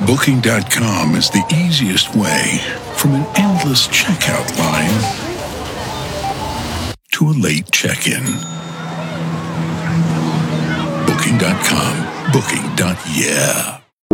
Booking.com is the easiest way from an endless checkout line to a late check-in. Booking.com. Booking.yeah.